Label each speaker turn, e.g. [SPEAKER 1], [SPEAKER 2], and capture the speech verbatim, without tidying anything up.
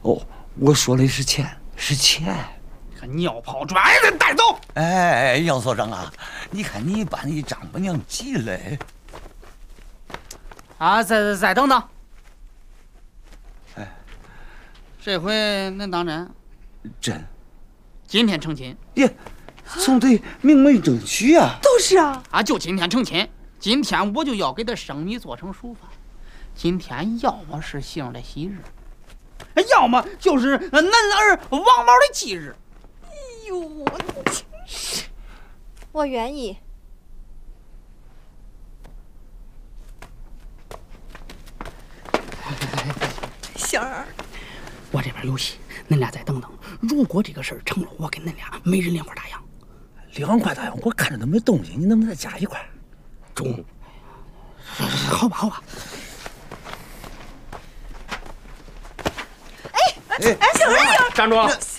[SPEAKER 1] 哦，我说的是钱，是钱。
[SPEAKER 2] 这尿泡砖也得带走。
[SPEAKER 3] 哎，姚所长啊，你看你把你丈母娘急嘞。
[SPEAKER 2] 啊，再再等等。
[SPEAKER 3] 哎，
[SPEAKER 2] 这回恁当真？
[SPEAKER 1] 真。
[SPEAKER 2] 今天成亲。
[SPEAKER 1] 耶，总得明媒正娶啊。
[SPEAKER 4] 都是啊。
[SPEAKER 2] 啊，就今天成亲。今天我就要给他生米做成熟饭。今天要么是杏儿的喜日，要么就是恁儿王毛的忌日。
[SPEAKER 4] 哎呦，我愿意。杏儿，
[SPEAKER 2] 我这边有戏，恁俩再等等。如果这个事儿成了，我跟恁俩每人两块大洋。
[SPEAKER 1] 两块大洋，我看着都没动静，你能不能再加一块？
[SPEAKER 2] 中。好吧，好吧。
[SPEAKER 4] 哎哎哎，杏儿，
[SPEAKER 2] 站住！